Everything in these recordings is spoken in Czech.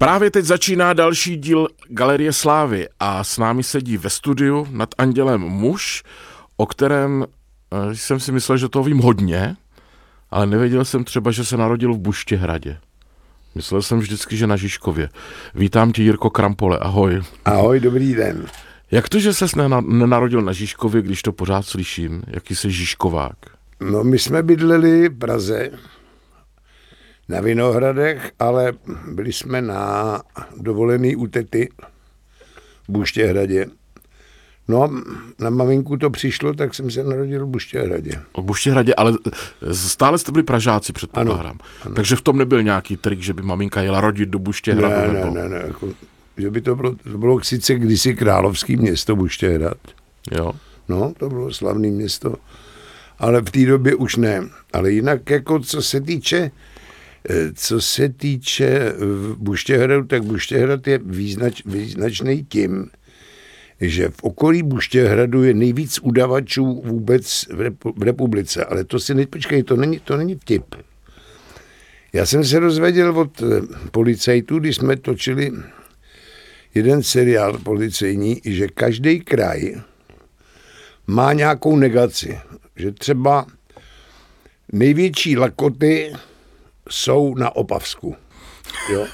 Právě teď začíná další díl Galerie Slávy a s námi sedí ve studiu nad andělem muž, o kterém jsem si myslel, že toho vím hodně, ale nevěděl jsem třeba, že se narodil v Buštěhradě. Myslel jsem vždycky, že na Žižkově. Vítám tě, Jirko Krampole, ahoj. Ahoj, dobrý den. Jak to, že ses nenarodil na Žižkově, když to pořád slyším? Jaký jsi Žižkovák? No, my jsme bydleli v Praze, na Vinohradech, ale byli jsme na dovolený u tety v Buštěhradě. No a na maminku to přišlo, tak jsem se narodil v Buštěhradě. V Buštěhradě, ale stále jste byli Pražáci, předpokládám. Ano. Takže v tom nebyl nějaký trik, že by maminka jela rodit do Buštěhradu? Ne, jako, že by to bylo sice kdysi královský město Buštěhrad. Jo. No, to bylo slavné město, ale v té době už ne. Ale jinak, jako co se týče Buštěhradu, tak Buštěhrad je význačný tím, že v okolí Buštěhradu je nejvíc udavačů vůbec v republice. Ale to si počkej, to není vtip. Já jsem se dozvěděl od policajtů, když jsme točili jeden seriál policejní, že každý kraj má nějakou negaci. Že třeba největší lakoty jsou na Opavsku. Jo?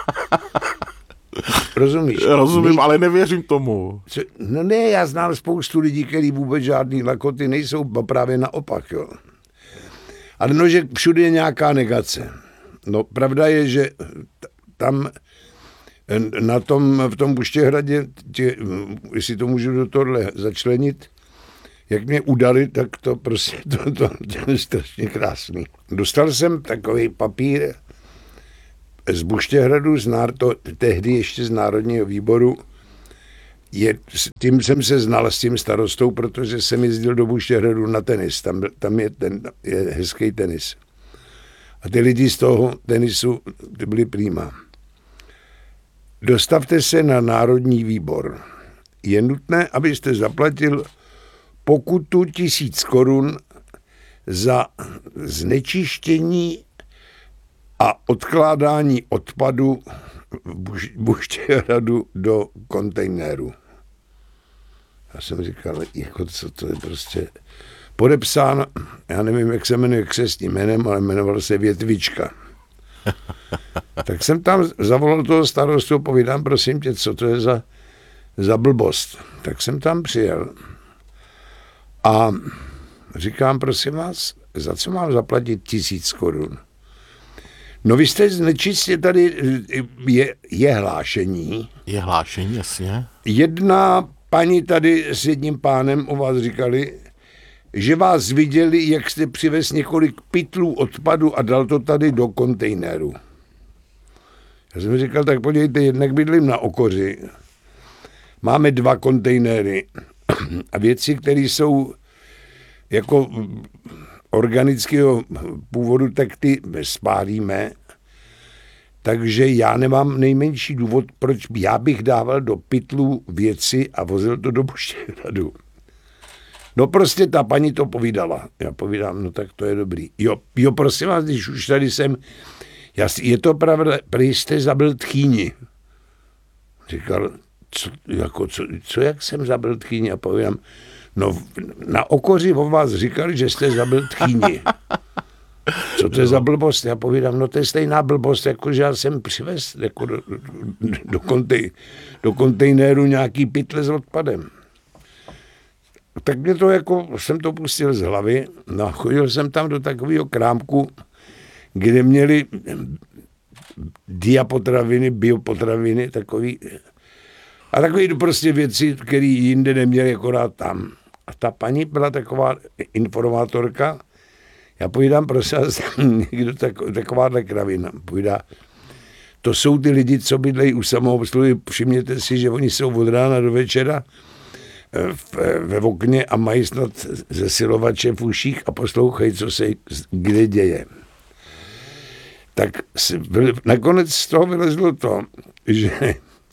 Rozumíš? Rozumím, ale nevěřím tomu. No ne, já znám spoustu lidí, kteří vůbec žádný lakoty nejsou, právě naopak. Jo. Ale no, že všude je nějaká negace. No, pravda je, že tam v tom Buštěhradě, jestli to můžu do tohle začlenit, jak mě udali, tak to prostě to je strašně krásný. Dostal jsem takový papír z Buštěhradu, tehdy ještě z Národního výboru. Tím jsem se znal s tím starostou, protože jsem jezdil do Buštěhradu na tenis. Tam je hezký tenis. A ty lidi z toho tenisu ty byli prima. Dostavte se na Národní výbor. Je nutné, abyste zaplatil pokutu 1000 korun za znečištění a odkládání odpadu v Buštěhradu do kontejneru. Já jsem říkal, jako co to je prostě podepsán, já nevím, jak se jmenuje křestním jménem, ale jmenoval se Větvička. Tak jsem tam zavolal toho starostu, povídám, prosím tě, co to je za blbost. Tak jsem tam přijel a říkám, prosím vás, za co mám zaplatit 1000 korun? No vy jste znečistě, tady je hlášení. Je hlášení, jasně. Jedna paní tady s jedním pánem o vás říkali, že vás viděli, jak jste přivez několik pytlů odpadu a dal to tady do kontejneru. Já jsem říkal, tak podívejte, jednak bydlím na Okoři. Máme 2 kontejnery a věci, které jsou jako organického původu, tak ty spálíme. Takže já nemám nejmenší důvod, proč já bych dával do pytlů věci a vozil to do Buštěhradu. No prostě ta paní to povídala. Já povídám, no tak to je dobrý. Jo, prosím vás, když už tady jsem, je to pravda, prý jste zabil tchýni. Říkal, co jak jsem zabil tchýni? A povídám, no na Okoři o vás říkali, že jste zabil tchýni. Co to je za blbost? Já povídám, no to je stejná blbost, jako že já jsem přivez jako do kontejneru nějaký pytle s odpadem. Tak mě to jako, jsem to pustil z hlavy, no chodil jsem tam do takového krámku, kde měli diapotraviny, biopotraviny, takový prostě věci, které jinde neměli, akorát tam. A ta paní byla taková informátorka, já povídám, prosím vás, někdo takováhle kravina, povídá, to jsou ty lidi, co bydlejí u samoobsluhy, všimněte si, že oni jsou od rána do večera ve okně a mají snad zesilovače v uších a poslouchají, co se kde děje. Tak nakonec z toho vylezlo to, že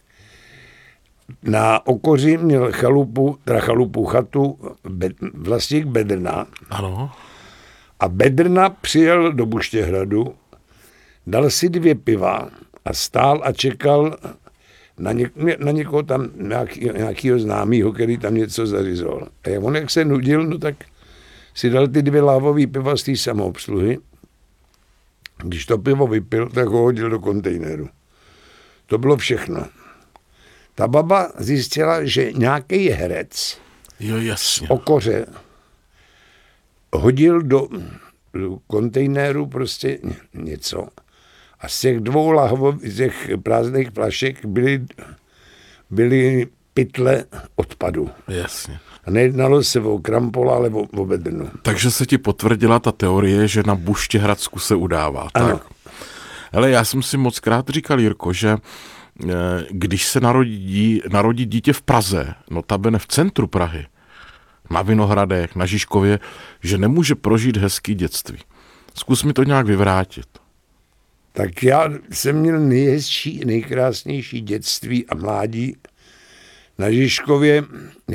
na Okoři měl chatu vlastník Bedrna. Ano. A Bedrna přijel do Buštěhradu, dal si 2 piva a stál a čekal na někoho tam, nějakýho známýho, který tam něco zařizoval. A on jak se nudil, no tak si dal ty 2 lahvový piva z té samoobsluhy. Když to pivo vypil, tak ho hodil do kontejneru. To bylo všechno. Ta baba zjistila, že nějaký herec jasně. z Okoře hodil do kontejneru prostě něco. A z těch 2 lahvových, těch prázdných flašek byly pytle odpadu. Jasně. A nejednalo se o krampola, ale o bedrnu. Takže se ti potvrdila ta teorie, že na Buštěhradsku se udává. Ano. Tak. Ale já jsem si moc krát říkal, Jirko, že když se narodí dítě v Praze, notabene v centru Prahy, na Vinohradech, na Žižkově, že nemůže prožít hezký dětství. Zkus mi to nějak vyvrátit. Tak já jsem měl nejhezčí, nejkrásnější dětství a mládí na Žižkově.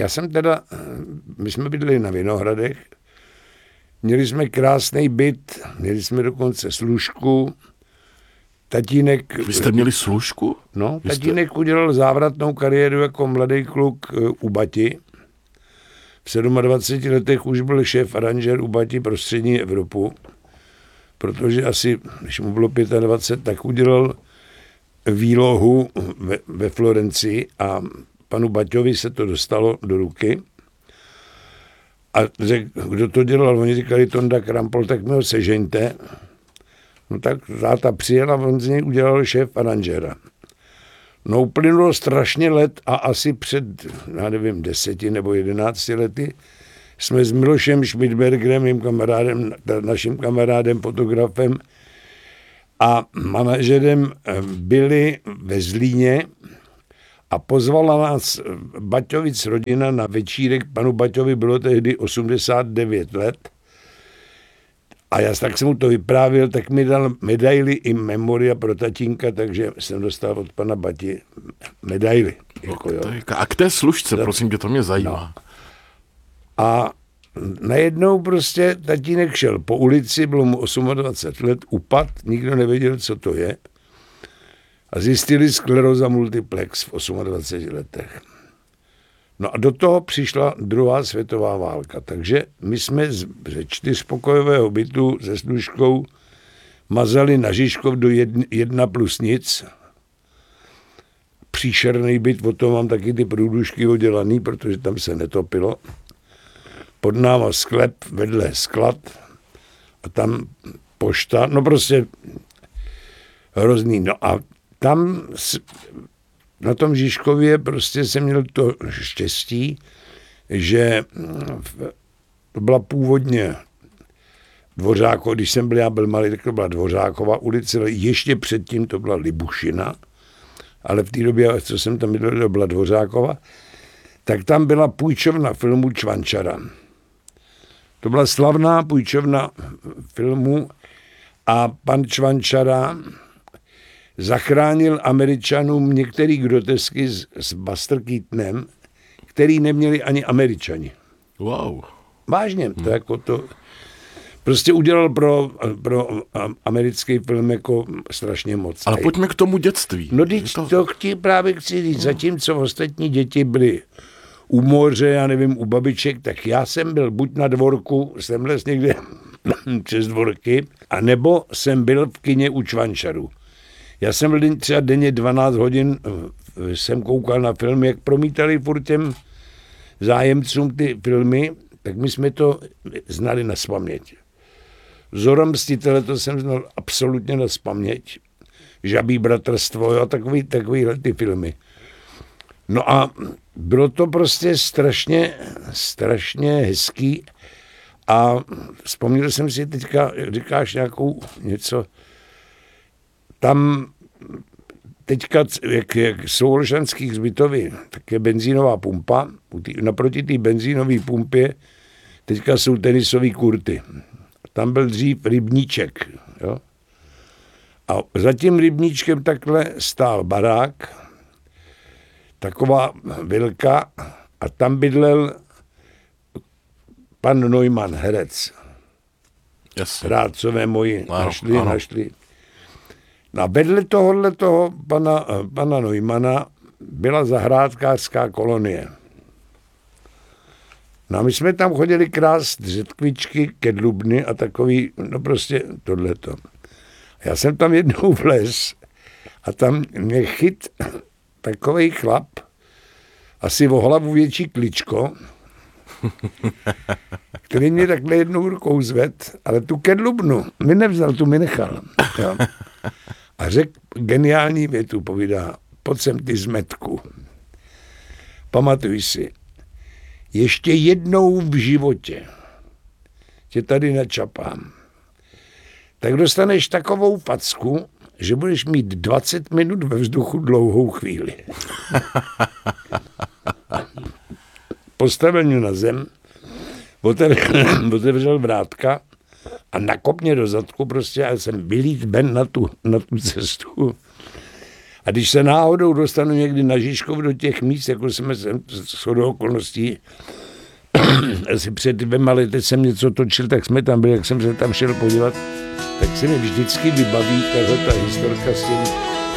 My jsme bydleli na Vinohradech, měli jsme krásný byt, měli jsme dokonce služku, tatínek... Vy jste měli služku? No, tatínek udělal závratnou kariéru jako mladý kluk u Bati. V 27 letech už byl šéf aranžér u Bati pro střední Evropu, protože asi, když mu bylo 25, tak udělal výlohu ve Florencii a panu Baťovi se to dostalo do ruky. A řekl, kdo to dělal? Oni říkali Tonda Krampol, tak mi ho sežeňte. No tak táta přijel a on z něj udělal šéf aranžéra. No uplynulo strašně let a asi před, já nevím, 10 nebo 11 lety jsme s Milošem Schmidbergerem, mým kamarádem, naším kamarádem, fotografem a manažerem byli ve Zlíně a pozvala nás Baťovic rodina na večírek. Panu Baťovi bylo tehdy 89 let. A já tak jsem mu to vyprávěl, tak mi dal medaili i memoria pro tatínka, takže jsem dostal od pana Bati medaili. Jako, a k té služce, prosím tě, to mě zajímá. No. A najednou prostě tatínek šel po ulici, bylo mu 28 let, upad, nikdo nevěděl, co to je. A zjistili skleróza multiplex v 28 letech. No a do toho přišla 2. světová válka, takže my jsme ze 4pokojového bytu se služkou mazali na Žižkov do 1 plus nic. Příšerný byt, o tom mám taky ty průdušky udělaný, protože tam se netopilo. Pod náma sklep, vedle sklad a tam pošta, no prostě hrozný. No a tam na tom Žižkově prostě jsem měl to štěstí, že to byla původně Dvořákova, když jsem byl, já byl malý, tak to byla Dvořákova ulice, ale ještě předtím to byla Libušina, ale v té době, co jsem tam bydlel, to byla Dvořákova, tak tam byla půjčovna filmu Čvančara. To byla slavná půjčovna filmu a pan Čvančara zachránil Američanům některé grotesky s Buster Keatonem, který neměli ani Američani. Wow. Vážně, to jako to prostě udělal pro americký film jako strašně moc. Ale pojďme k tomu dětství. No to právě chci říct, zatímco ostatní děti byly u moře, já nevím, u babiček, tak já jsem byl buď na dvorku, jsem les někde přes dvorky, anebo jsem byl v kině u Čvančarů. Já jsem byl třeba denně 12 hodin, jsem koukal na film, jak promítali furt těm zájemcům ty filmy, tak my jsme to znali naspaměť. Zora mstitele, to jsem znal absolutně naspaměť. Žabí bratrstvo, jo, takovýhle ty filmy. No a bylo to prostě strašně hezký a vzpomněl jsem si teďka, říkáš nějakou něco, tam teďka, jak jsou Olšanských zbytovy, tak je benzínová pumpa, naproti té benzínové pumpě teďka jsou tenisové kurty. Tam byl dřív rybníček. Jo? A za tím rybníčkem takhle stál barák, taková vilka a tam bydlel pan Neumann, herec. Jasně. Rádcové moji našli. A vedle toho pana Neumana byla zahrádkářská kolonie. No a my jsme tam chodili krást řetkvičky, kedlubny a takový, no prostě tohleto. Já jsem tam jednou vlez a tam mě chyt takovej chlap, asi o hlavu větší kličko, který mě takhle jednou rukou zved, ale tu kedlubnu mi nevzal, tu mi nechal. Jo. A řekl geniální větu, povídá, pojď sem ty zmetku. Pamatuj si, ještě jednou v životě tě tady načapám, tak dostaneš takovou facku, že budeš mít 20 minut ve vzduchu dlouhou chvíli. Postavil mě na zem, otevřel vrátka a nakop mě do zadku prostě a jsem vylít ven na tu cestu. A když se náhodou dostanu někdy na Žižkov do těch míst, jako jsme se shodou okolností, asi před 2 lety jsem něco točil, tak jsme tam byli, jak jsem se tam šel podívat, tak se mi vždycky vybaví tahle ta historka s tím